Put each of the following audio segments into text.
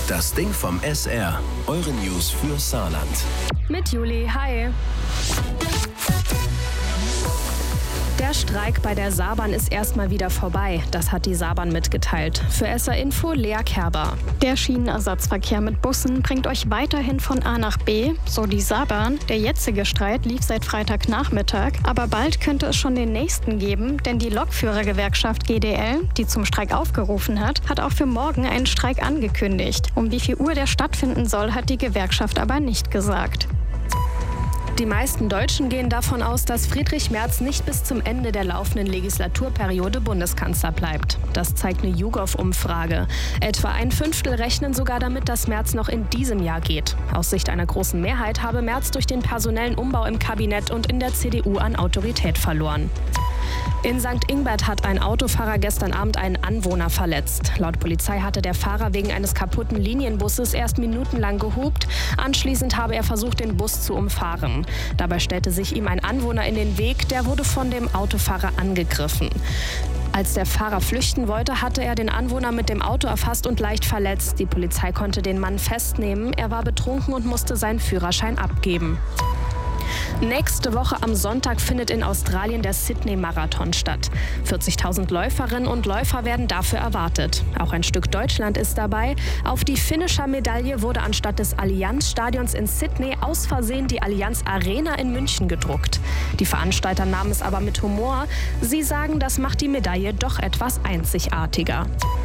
Das Ding vom SR. Eure News für Saarland. Mit Juli, hi. Der Streik bei der Saarbahn ist erstmal wieder vorbei. Das hat die Saarbahn mitgeteilt. Für SR Info Lea Kerber. Der Schienenersatzverkehr mit Bussen bringt euch weiterhin von A nach B, so die Saarbahn. Der jetzige Streit lief seit Freitagnachmittag, aber bald könnte es schon den nächsten geben, denn die Lokführergewerkschaft GDL, die zum Streik aufgerufen hat auch für morgen einen Streik angekündigt. Um wie viel Uhr der stattfinden soll, hat die Gewerkschaft aber nicht gesagt. Die meisten Deutschen gehen davon aus, dass Friedrich Merz nicht bis zum Ende der laufenden Legislaturperiode Bundeskanzler bleibt. Das zeigt eine YouGov-Umfrage. Etwa ein Fünftel rechnen sogar damit, dass Merz noch in diesem Jahr geht. Aus Sicht einer großen Mehrheit habe Merz durch den personellen Umbau im Kabinett und in der CDU an Autorität verloren. In St. Ingbert hat ein Autofahrer gestern Abend einen Anwohner verletzt. Laut Polizei hatte der Fahrer wegen eines kaputten Linienbusses erst minutenlang gehupt. Anschließend habe er versucht, den Bus zu umfahren. Dabei stellte sich ihm ein Anwohner in den Weg, der wurde von dem Autofahrer angegriffen. Als der Fahrer flüchten wollte, hatte er den Anwohner mit dem Auto erfasst und leicht verletzt. Die Polizei konnte den Mann festnehmen. Er war betrunken und musste seinen Führerschein abgeben. Nächste Woche am Sonntag findet in Australien der Sydney-Marathon statt. 40.000 Läuferinnen und Läufer werden dafür erwartet. Auch ein Stück Deutschland ist dabei. Auf die Finisher-Medaille wurde anstatt des Allianz-Stadions in Sydney aus Versehen die Allianz Arena in München gedruckt. Die Veranstalter nahmen es aber mit Humor. Sie sagen, das macht die Medaille doch etwas einzigartiger.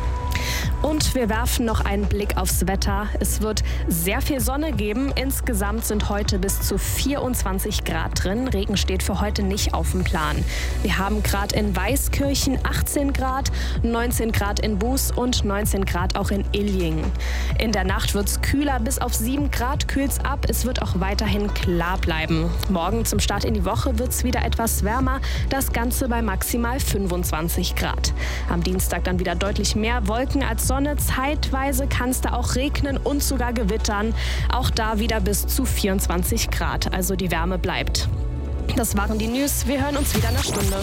Und wir werfen noch einen Blick aufs Wetter. Es wird sehr viel Sonne geben. Insgesamt sind heute bis zu 24 Grad drin. Regen steht für heute nicht auf dem Plan. Wir haben gerade in Weißkirchen 18 Grad, 19 Grad in Buß und 19 Grad auch in Illingen. In der Nacht wird es kühler, bis auf 7 Grad kühlt's ab. Es wird auch weiterhin klar bleiben. Morgen zum Start in die Woche wird es wieder etwas wärmer. Das Ganze bei maximal 25 Grad. Am Dienstag dann wieder deutlich mehr Wolken als Sonne. Zeitweise kann es da auch regnen und sogar gewittern. Auch da wieder bis zu 24 Grad. Also die Wärme bleibt. Das waren die News. Wir hören uns wieder in einer Stunde.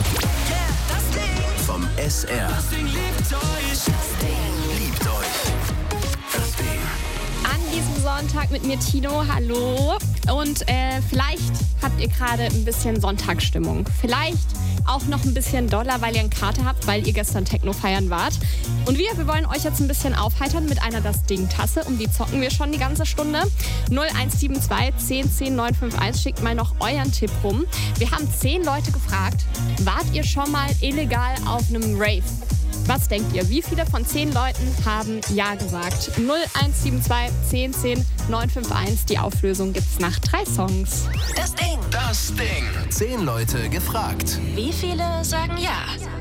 Vom SR. Das Ding liebt euch. Liebt euch. Das Ding. An diesem Sonntag mit mir Tino, hallo. Und vielleicht habt ihr gerade ein bisschen Sonntagsstimmung. Vielleicht auch noch ein bisschen doller, weil ihr einen Kater habt, weil ihr gestern Techno feiern wart. Und wir wollen euch jetzt ein bisschen aufheitern mit einer Das-Ding-Tasse. Um die zocken wir schon die ganze Stunde. 0172 10 10 951. Schickt mal noch euren Tipp rum. Wir haben 10 Leute gefragt, wart ihr schon mal illegal auf einem Rave? Was denkt ihr? Wie viele von 10 Leuten haben Ja gesagt? 0172 10 10 951. Die Auflösung gibt's nach 3 Songs. Das Ding. 10 Leute gefragt. Wie viele sagen Ja?